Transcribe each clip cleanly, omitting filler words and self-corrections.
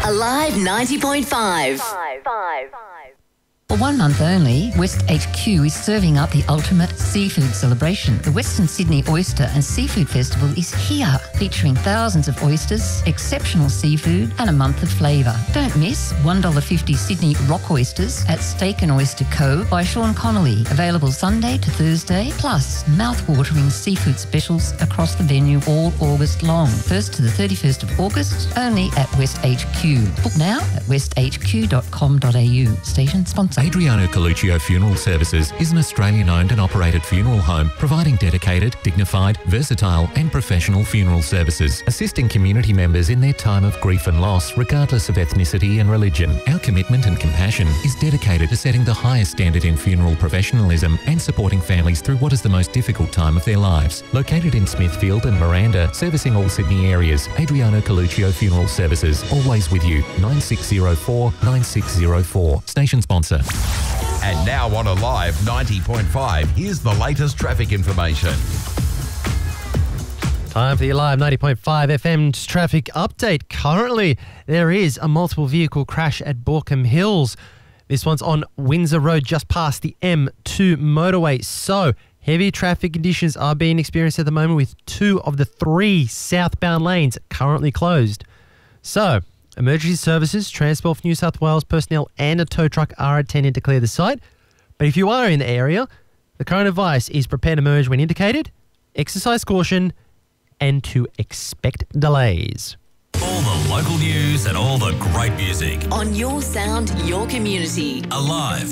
Alive 90.5. For 1 month only, West HQ is serving up the ultimate seafood celebration. The Western Sydney Oyster and Seafood Festival is here, featuring thousands of oysters, exceptional seafood and a month of flavour. Don't miss $1.50 Sydney rock oysters at Steak and Oyster Co. by Sean Connolly, available Sunday to Thursday, plus mouth-watering seafood specials across the venue all August long. 1st to the 31st of August, only at West HQ. Book now at westhq.com.au. Station sponsor. Adriano Coluccio Funeral Services is an Australian-owned and operated funeral home providing dedicated, dignified, versatile and professional funeral services, assisting community members in their time of grief and loss regardless of ethnicity and religion. Our commitment and compassion is dedicated to setting the highest standard in funeral professionalism and supporting families through what is the most difficult time of their lives. Located in Smithfield and Miranda, servicing all Sydney areas, Adriano Coluccio Funeral Services, always with you. 9604 9604. Station sponsor. And now on Alive 90.5, here's the latest traffic information. Time for the Alive 90.5 FM's traffic update. Currently, there is a multiple vehicle crash at Borkham Hills. This one's on Windsor Road, just past the M2 motorway. So, heavy traffic conditions are being experienced at the moment, with 2 of the 3 southbound lanes currently closed. So, emergency services, Transport for New South Wales personnel and a tow truck are attending to clear the site. But if you are in the area, the current advice is prepare to merge when indicated, exercise caution, and to expect delays. All the local news and all the great music. On your sound, your community. Alive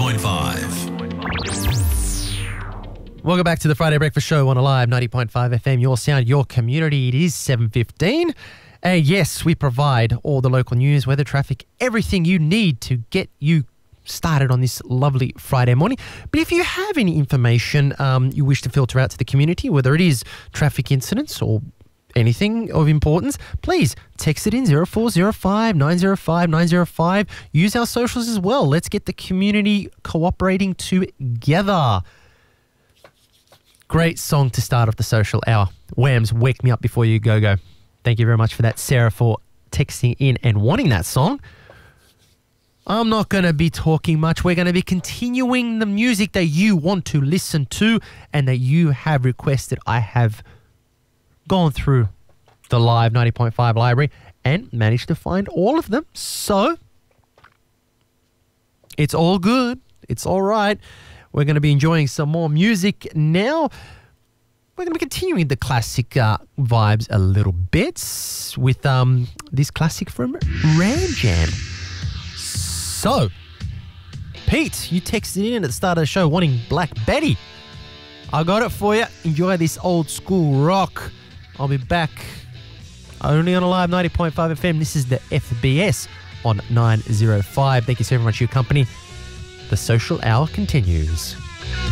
90.5. Welcome back to the Friday Breakfast Show on Alive 90.5 FM, your sound, your community. It is 7:15. And yes, we provide all the local news, weather, traffic, everything you need to get you started on this lovely Friday morning. But if you have any information you wish to filter out to the community, whether it is traffic incidents or anything of importance, please text it in 0405 905 905. Use our socials as well. Let's get the community cooperating together. Great song to start off the social hour. Wham's Wake Me Up Before You Go Go. Thank you very much for that, Sarah, for texting in and wanting that song. I'm not going to be talking much. We're going to be continuing the music that you want to listen to and that you have requested. I have gone through the Live 90.5 library and managed to find all of them. So, it's all good. It's all right. We're going to be enjoying some more music now. We're going to be continuing the classic vibes a little bit with this classic from Ram Jam. So, Pete, you texted in at the start of the show wanting Black Betty. I got it for you. Enjoy this old school rock. I'll be back only on Alive 90.5 FM. This is the FBS on 905. Thank you so very much for your company. The social hour continues.